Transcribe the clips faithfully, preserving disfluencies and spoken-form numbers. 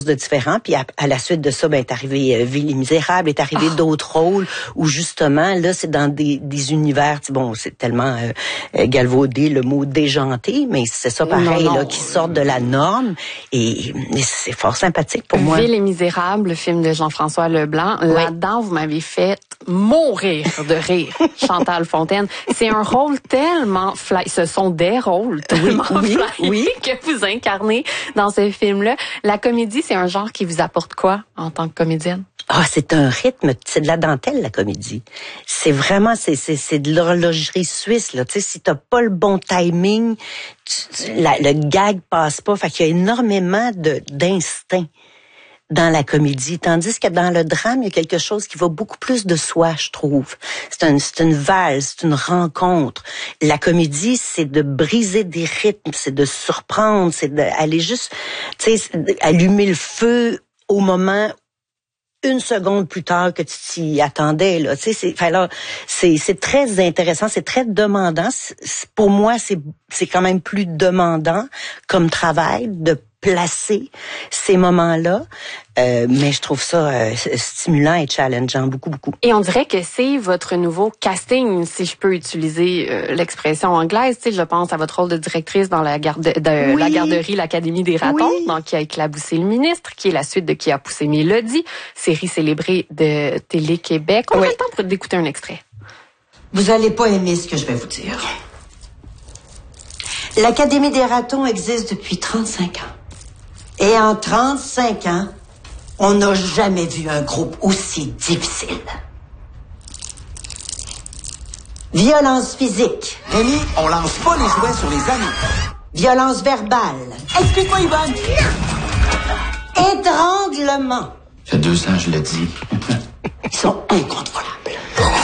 de différent, puis à, à la suite de ça, ben est arrivé euh, Ville et Misérable, est arrivé oh. d'autres rôles où justement là c'est dans des, des univers, bon c'est tellement euh, galvaudé le mot déjanté, mais c'est ça pareil non, non. là qui sortent de la norme et, et c'est fort sympathique pour moi. Ville et Misérable, le film de Jean-François Leblanc, oui. là-dedans vous m'avez fait mourir de rire, Chantal Fontaine. C'est un rôle tellement fly, ce sont des rôles tellement oui, oui, oui. que vous incarnez dans ce film-là. La comédie, c'est un genre qui vous apporte quoi en tant que comédienne? Ah, c'est un rythme, c'est de la dentelle, la comédie. C'est vraiment, c'est, c'est, c'est de l'horlogerie suisse, là. Tu sais, si t'as pas le bon timing, tu, la, le gag passe pas. Fait qu'il y a énormément de, d'instinct dans la comédie, tandis que dans le drame, il y a quelque chose qui va beaucoup plus de soi, je trouve. C'est, un, c'est une valse, c'est une rencontre. La comédie, c'est de briser des rythmes, c'est de surprendre, c'est d'aller juste, tu sais, allumer le feu au moment une seconde plus tard que tu t'y attendais, là. Tu sais, c'est, alors, c'est, c'est très intéressant, c'est très demandant. C'est, pour moi, c'est, c'est quand même plus demandant comme travail de placer ces moments-là, euh, mais je trouve ça euh, stimulant et challengeant beaucoup, beaucoup. Et on dirait que c'est votre nouveau casting, si je peux utiliser euh, l'expression anglaise. Tu sais, je pense à votre rôle de directrice dans la, garde, de, oui. la garderie, l'Académie des ratons, oui. donc qui a éclaboussé le ministre, qui est la suite de Qui a poussé Mélodie, série célébrée de Télé-Québec. On oui. a le temps pour d'écouter un extrait. Vous allez pas aimer ce que je vais vous dire. L'Académie des ratons existe depuis trente-cinq ans. Et en trente-cinq ans, on n'a jamais vu un groupe aussi difficile. Violence physique. Rémi, on lance pas les jouets sur les amis. Violence verbale. Excuse-moi, Yvonne. Étranglement. Ça fait deux ans, je l'ai dit. Ils sont incontrôlables.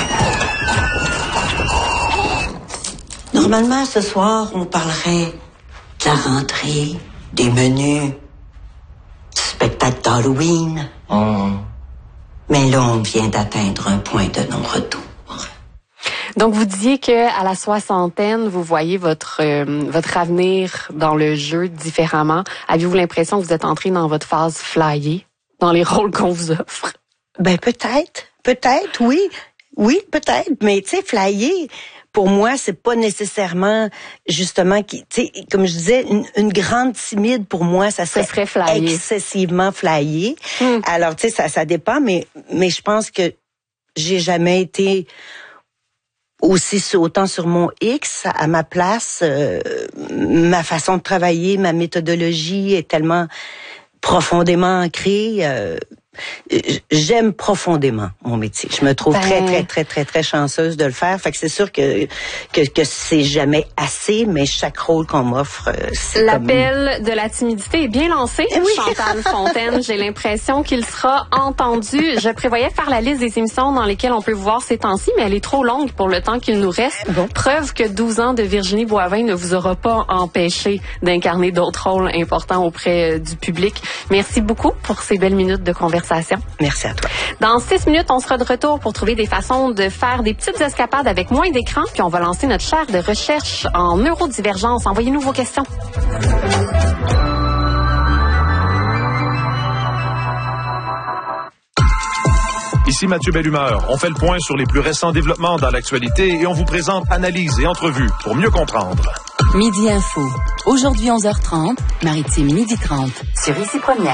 Normalement, ce soir, on parlerait de la rentrée, des menus, spectacle d'Halloween. Oh. Mais là, on vient d'atteindre un point de non-retour. Donc, vous disiez que à la soixantaine, vous voyez votre euh, votre avenir dans le jeu différemment. Avez-vous l'impression que vous êtes entré dans votre phase flyée, dans les rôles qu'on vous offre? Ben, peut-être. Peut-être, oui. Oui, peut-être. Mais, tu sais, flyer, pour moi, c'est pas nécessairement, justement, qui, tu sais, comme je disais, une, une grande timide, pour moi, ça serait, ça serait flyé. excessivement flyé. Mm. Alors, tu sais, ça, ça dépend, mais, mais je pense que j'ai jamais été aussi autant sur mon X, à ma place. Euh, ma façon de travailler, ma méthodologie est tellement profondément ancrée. Euh, J'aime profondément mon métier. Je me trouve ben... très, très, très, très, très chanceuse de le faire. Fait que c'est sûr que, que, que c'est jamais assez, mais chaque rôle qu'on m'offre, c'est L'appel comme... de la timidité est bien lancé, oui. Chantal Fontaine. J'ai l'impression qu'il sera entendu. Je prévoyais faire la liste des émissions dans lesquelles on peut vous voir ces temps-ci, mais elle est trop longue pour le temps qu'il nous reste. Bon. Preuve que douze ans de Virginie Boivin ne vous aura pas empêché d'incarner d'autres rôles importants auprès du public. Merci beaucoup pour ces belles minutes de conversation. Merci à toi. Dans six minutes, on sera de retour pour trouver des façons de faire des petites escapades avec moins d'écran, puis on va lancer notre chaire de recherche en neurodivergence. Envoyez-nous vos questions. Ici Mathieu Bellumeur. On fait le point sur les plus récents développements dans l'actualité et on vous présente analyses et entrevues pour mieux comprendre. Midi Info. Aujourd'hui onze heures trente, Maritime midi trente. Sur Ici Première.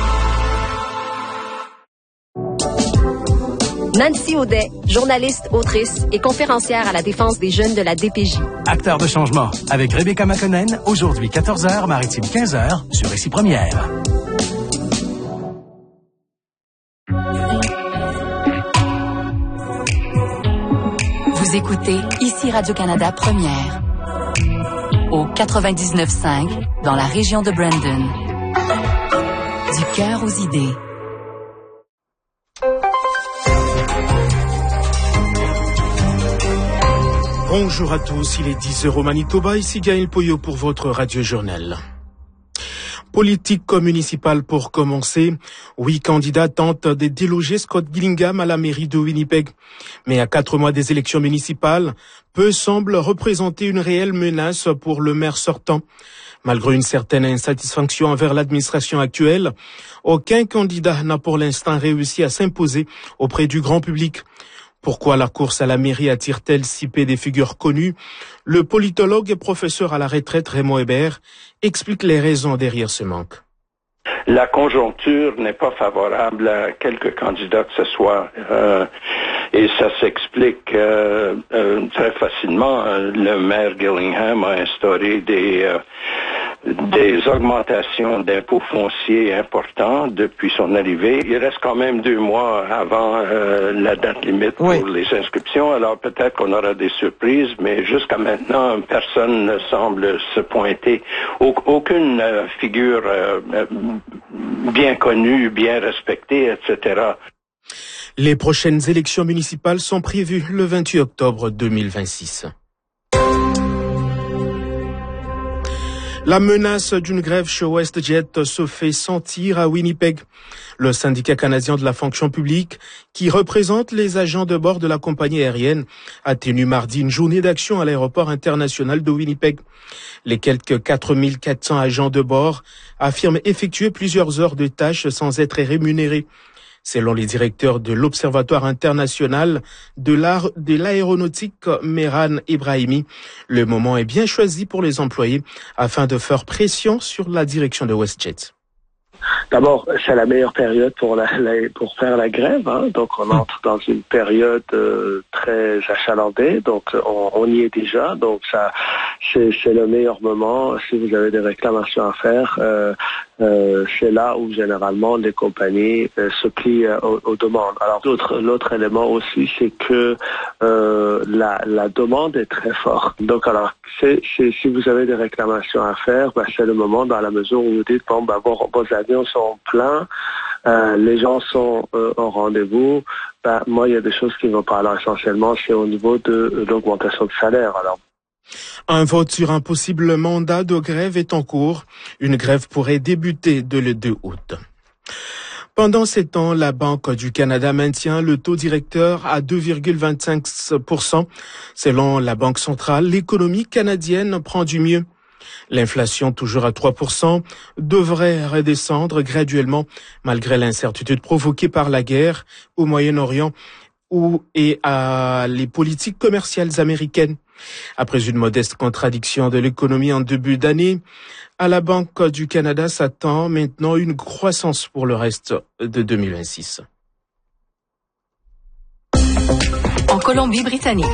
Nancy Audet, journaliste, autrice et conférencière à la défense des jeunes de la D P J. Acteur de changement avec Rebecca Makonnen, aujourd'hui quatorze heures, Maritime quinze heures, sur Ici Première. Vous écoutez Ici Radio-Canada Première. Au quatre-vingt-dix-neuf cinq, dans la région de Brandon. Du cœur aux idées. Bonjour à tous, il est dix heures au Manitoba, ici Gaël Poyot pour votre radio-journal. Politique municipale pour commencer. Huit candidats tentent de déloger Scott Gillingham à la mairie de Winnipeg. Mais à quatre mois des élections municipales, peu semble représenter une réelle menace pour le maire sortant. Malgré une certaine insatisfaction envers l'administration actuelle, aucun candidat n'a pour l'instant réussi à s'imposer auprès du grand public. Pourquoi la course à la mairie attire-t-elle si peu des figures connues? Le politologue et professeur à la retraite Raymond Hébert explique les raisons derrière ce manque. La conjoncture n'est pas favorable à quelques candidats que ce soit. Euh, et ça s'explique euh, euh, très facilement. Le maire Gillingham a instauré des... Euh, des augmentations d'impôts fonciers importants depuis son arrivée. Il reste quand même deux mois avant euh, la date limite oui. pour les inscriptions. Alors peut-être qu'on aura des surprises, mais jusqu'à maintenant, personne ne semble se pointer. Aucune euh, figure euh, bien connue, bien respectée, et cetera. Les prochaines élections municipales sont prévues le vingt-huit octobre deux mille vingt-six. La menace d'une grève chez WestJet se fait sentir à Winnipeg. Le syndicat canadien de la fonction publique, qui représente les agents de bord de la compagnie aérienne, a tenu mardi une journée d'action à l'aéroport international de Winnipeg. Les quelques quatre mille quatre cents agents de bord affirment effectuer plusieurs heures de tâches sans être rémunérés. Selon les directeurs de l'Observatoire international de l'art de l'aéronautique, Mehran Ibrahimi, le moment est bien choisi pour les employés afin de faire pression sur la direction de WestJet. D'abord, c'est la meilleure période pour, la, la, pour faire la grève. Hein. Donc, on entre dans une période euh, très achalandée. Donc, on, on y est déjà. Donc, ça, c'est, c'est le meilleur moment. Si vous avez des réclamations à faire, euh, euh, c'est là où généralement les compagnies euh, se plient euh, aux, aux demandes. Alors, l'autre, l'autre élément aussi, c'est que euh, la, la demande est très forte. Donc, alors, c'est, c'est, si vous avez des réclamations à faire, bah, c'est le moment dans la mesure où vous dites bon, bah, vos, vos avions sont pleins, euh, les gens sont euh, au rendez-vous. Ben, moi, il y a des choses qui ne vont pas. Alors, essentiellement, c'est au niveau de, de l'augmentation de salaire. Alors, un vote sur un possible mandat de grève est en cours. Une grève pourrait débuter dès le deux août. Pendant ces temps, la Banque du Canada maintient le taux directeur à deux virgule vingt-cinq pour cent. Selon la Banque centrale, l'économie canadienne prend du mieux. L'inflation, toujours à trois pour cent, devrait redescendre graduellement malgré l'incertitude provoquée par la guerre au Moyen-Orient ou et à les politiques commerciales américaines. Après une modeste contradiction de l'économie en début d'année, à la Banque du Canada s'attend maintenant une croissance pour le reste de deux mille vingt-six. En Colombie-Britannique.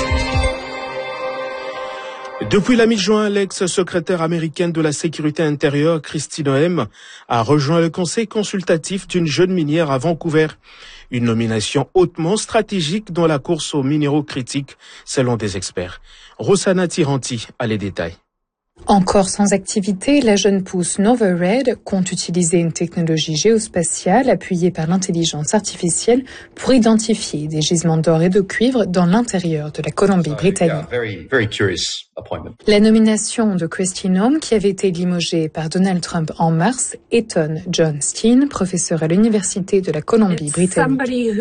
Depuis la mi-juin, l'ex-secrétaire américaine de la sécurité intérieure, Kristi Noem, a rejoint le conseil consultatif d'une jeune minière à Vancouver. Une nomination hautement stratégique dans la course aux minéraux critiques, selon des experts. Rossana Tiranti a les détails. Encore sans activité, la jeune pousse Novared compte utiliser une technologie géospatiale appuyée par l'intelligence artificielle pour identifier des gisements d'or et de cuivre dans l'intérieur de la Colombie-Britannique. La nomination de Kristi Noem, qui avait été limogée par Donald Trump en mars, étonne John Steen, professeur à l'Université de la Colombie-Britannique.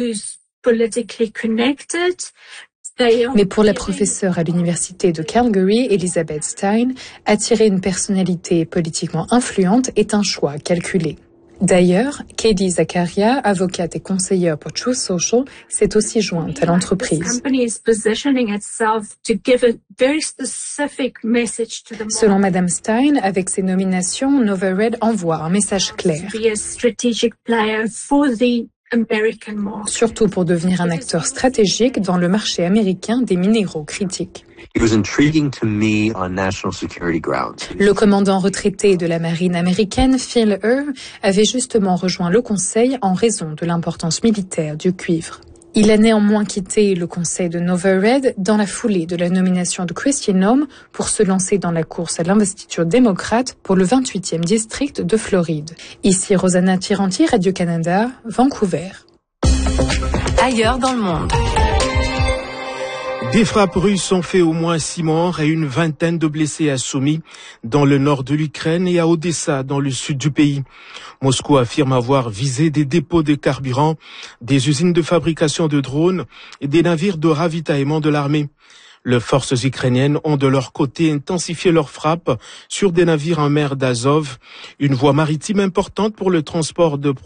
Mais pour la professeure à l'université de Calgary, Elizabeth Stein, attirer une personnalité politiquement influente est un choix calculé. D'ailleurs, Katie Zakaria, avocate et conseillère pour Truth Social, s'est aussi jointe à l'entreprise. Selon Madame Stein, avec ses nominations, Novared envoie un message clair. Surtout pour devenir un acteur stratégique dans le marché américain des minéraux critiques. Le commandant retraité de la marine américaine, Phil Irv, avait justement rejoint le conseil en raison de l'importance militaire du cuivre. Il a néanmoins quitté le conseil de Novared dans la foulée de la nomination de Kristi Noem pour se lancer dans la course à l'investiture démocrate pour le vingt-huitième district de Floride. Ici Rosanna Tiranti, Radio-Canada, Vancouver. Ailleurs dans le monde. Des frappes russes ont fait au moins six morts et une vingtaine de blessés à Soumy, dans le nord de l'Ukraine, et à Odessa, dans le sud du pays. Moscou affirme avoir visé des dépôts de carburant, des usines de fabrication de drones et des navires de ravitaillement de l'armée. Les forces ukrainiennes ont de leur côté intensifié leurs frappes sur des navires en mer d'Azov, une voie maritime importante pour le transport de